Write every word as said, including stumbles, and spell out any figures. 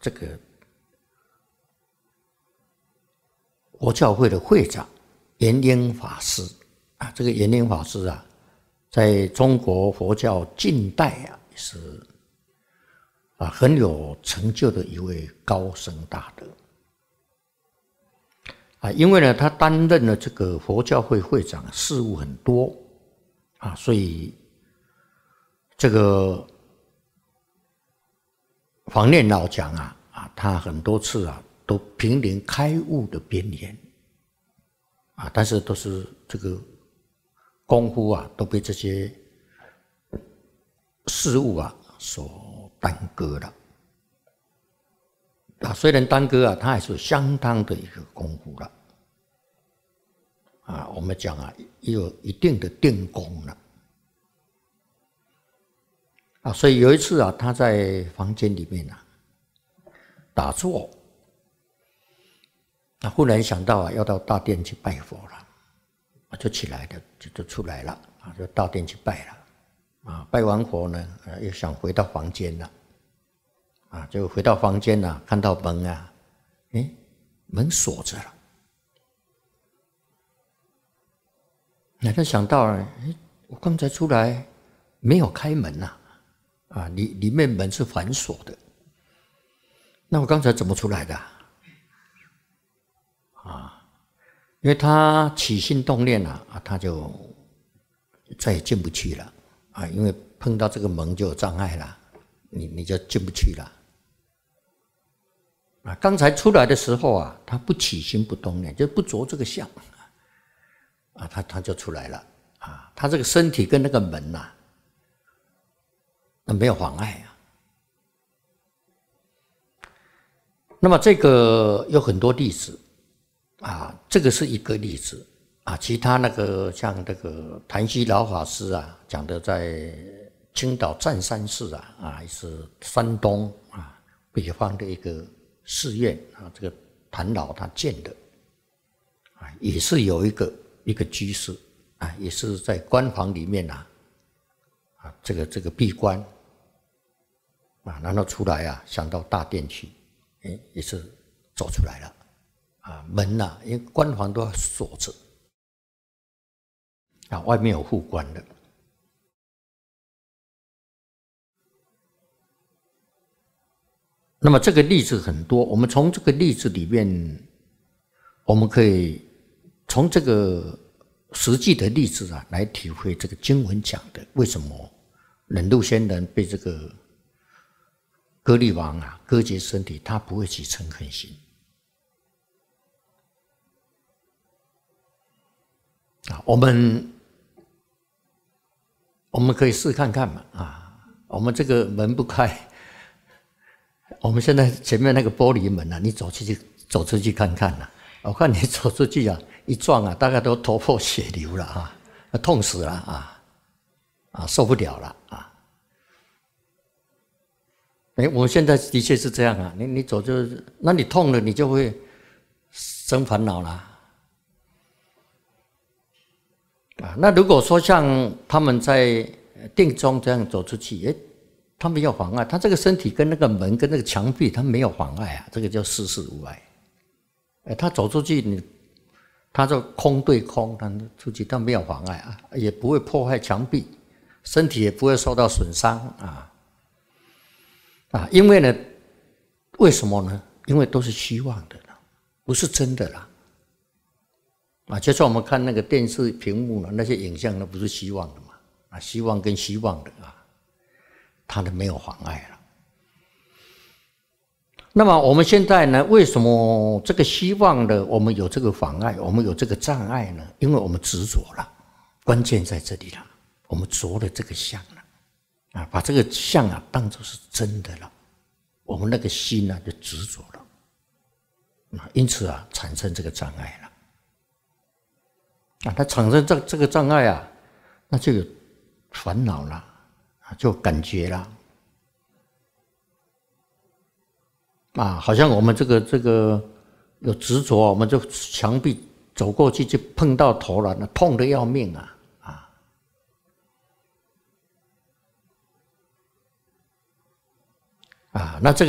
这个佛教会的会长圆英法师啊，这个圆英法师啊，在中国佛教近代啊是啊很有成就的一位高僧大德啊，因为呢他担任了这个佛教会会长，事务很多啊，所以这个黄念老讲啊啊，他很多次啊都濒临开悟的边缘啊，但是都是这个功夫啊都被这些事物啊所耽搁了啊。虽然耽搁啊，他还是有相当的一个功夫了啊。我们讲啊，也有一定的定功了啊。所以有一次啊，他在房间里面啊打坐，那忽然想到啊，要到大殿去拜佛了，就起来了，就就出来了啊，就到殿去拜了啊。拜完佛呢，又想回到房间了啊，就回到房间了，看到门啊，哎，门锁着了。那他想到了，哎，我刚才出来没有开门呐，啊，里里面门是反锁的，那我刚才怎么出来的啊？啊，因为他起心动念啊，啊，他就再也进不去了啊，因为碰到这个门就有障碍了，你你就进不去了啊。刚才出来的时候啊，他不起心不动念，就不着这个相啊，他他就出来了啊。他这个身体跟那个门呐、啊，那没有妨碍啊。那么这个有很多例子啊，这个是一个例子啊。其他那个像这个谭溪老法师啊讲的，在青岛湛山寺啊啊，是山东啊北方的一个寺院啊，这个谭老他建的啊，也是有一个一个居士啊，也是在关房里面啊啊，这个这个闭关啊，然后出来啊，想到大殿去。哎，也是走出来了啊！门呐、啊，因为关房都要锁着啊，外面有护关的。那么这个例子很多，我们从这个例子里面，我们可以从这个实际的例子啊，来体会这个经文讲的为什么忍辱仙人被这个割力王啊割截身体，他不会起嗔恨心啊。我们我们可以试看看嘛啊。我们这个门不开，我们现在前面那个玻璃门啊，你走出去走出去看看呐、啊。我看你走出去啊，一撞啊，大概都头破血流了啊，痛死了啊啊，受不了了啊。哎，我现在的确是这样啊！你你走就，那你痛了，你就会生烦恼啦。啊，那如果说像他们在定中这样走出去，哎，他没有妨碍，他这个身体跟那个门跟那个墙壁，他没有妨碍啊，这个叫事事无碍。哎，他走出去，你他就空对空，他出去他没有妨碍啊，也不会破坏墙壁，身体也不会受到损伤啊。啊，因为呢，为什么呢？因为都是虚妄的了，不是真的啦。啊，就算我们看那个电视屏幕呢，那些影像呢，不是虚妄的嘛？啊，虚妄跟虚妄的啊，它都没有妨碍了。那么我们现在呢，为什么这个虚妄的我们有这个妨碍，我们有这个障碍呢？因为我们执着了，关键在这里了，我们着了这个相了。啊，把这个相啊当作是真的了，我们那个心呢、啊、就执着了，啊，因此啊产生这个障碍了，啊，它产生这这个障碍啊，那就有烦恼了，啊，就有感觉了，啊，好像我们这个这个有执着，我们就墙壁走过去就碰到头了，那痛得要命啊！啊，那这个。